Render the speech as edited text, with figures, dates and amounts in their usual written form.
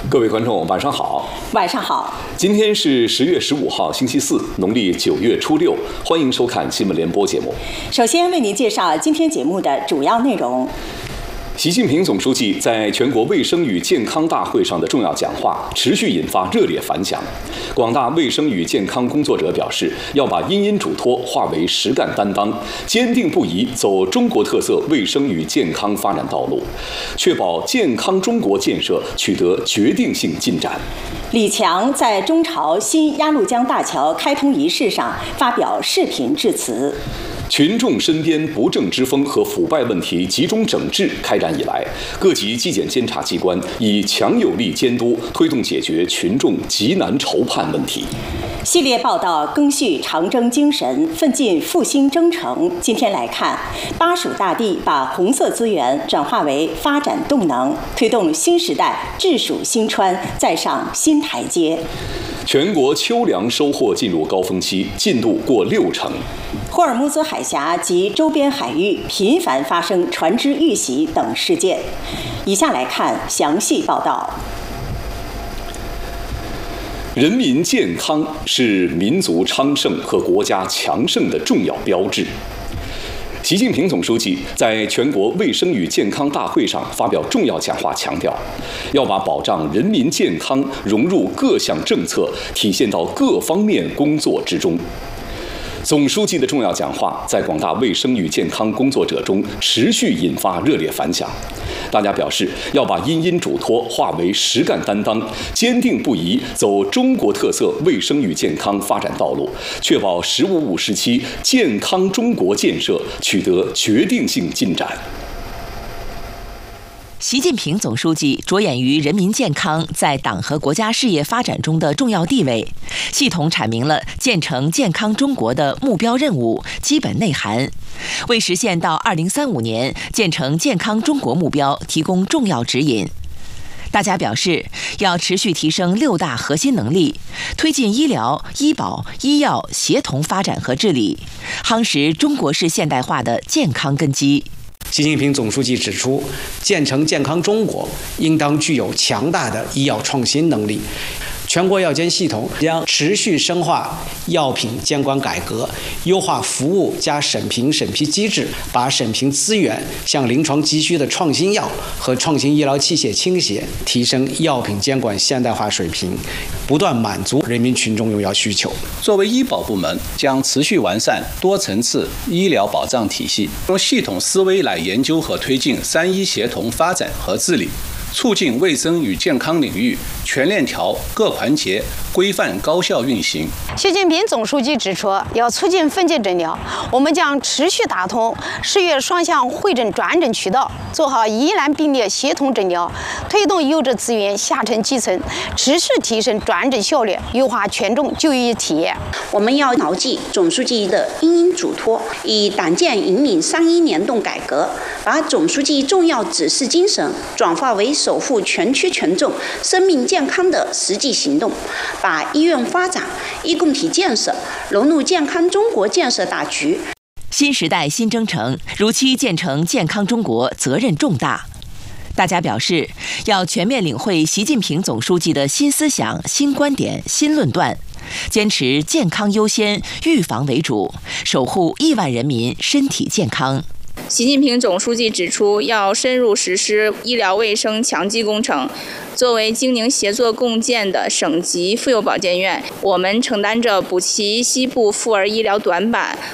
各位观众，晚上好。 晚上好。 今天是10月15号，星期四，农历9月初6。欢迎收看新闻联播节目。 首先为您介绍今天节目的主要内容。 习近平总书记在全国卫生与健康大会上的重要讲话持续引发热烈反响。广大卫生与健康工作者表示，要把因因嘱托化为实干担当，坚定不移走中国特色卫生与健康发展道路，确保健康中国建设取得决定性进展。 李强在中朝新鸭绿江大桥开通仪式上发表视频致辞。 群众身边不正之风和腐败问题集中整治开展以来，各级纪检监察机关以强有力监督推动解决群众急难愁盼问题。 系列报道赓续长征精神，奋进复兴征程。今天来看，巴蜀大地把红色资源转化为发展动能，推动新时代治蜀兴川再上新台阶。 全国秋粮收获进入高峰期，进度过60%。 霍尔木兹海峡及周边海域频繁发生船只遇袭等事件。以下来看详细报道。 人民健康是民族昌盛和国家强盛的重要标志。习近平总书记在全国卫生与健康大会上发表重要讲话，强调要把保障人民健康融入各项政策，体现到各方面工作之中。总书记的重要讲话在广大卫生与健康工作者中持续引发热烈反响。大家表示，要把因因嘱托化为实干担当，坚定不移走中国特色卫生与健康发展道路，确保“15+5”时期健康中国建设取得决定性进展。 习近平总书记着眼于人民健康在党和国家事业发展中的重要地位，系统阐明了建成健康中国的目标任务、基本内涵，为实现到2035年建成健康中国目标提供重要指引。大家表示，要持续提升6大核心能力，推进医疗、医保、医药协同发展和治理，夯实中国式现代化的健康根基。 习近平总书记指出，建成健康中国应当具有强大的医药创新能力。全国药监系统将持续深化药品监管改革，优化服务加审评审批机制，把审评资源向临床急需的创新药和创新医疗器械倾斜，提升药品监管现代化水平，不断满足人民群众用药需求。 作为医保部门，将持续完善多层次医疗保障体系，用系统思维来研究和推进3医协同发展和治理，促进卫生与健康领域全链条各环节规范高效运行。 习近平总书记指出，要促进分级诊疗，我们将持续打通市院双向会诊转诊渠道，做好疑难并列协同诊疗，推动优质资源下沉基层，持续提升转诊效率，优化群众就医体验。 我们要牢记总书记的因因嘱托，以党建引领3医联动改革，把总书记重要指示精神转化为守护全区群众生命健康的实际行动，把医院发展、医共体建设融入健康中国建设大局。 新时代新征程如期建成健康中国责任重大。大家表示，要全面领会习近平总书记的新思想、新观点、新论断，坚持健康优先、预防为主，守护亿万人民身体健康。 习近平总书记指出，要深入实施医疗卫生强基工程。作为京宁协作共建的省级妇幼保健院，我们承担着补齐西部妇儿医疗短板、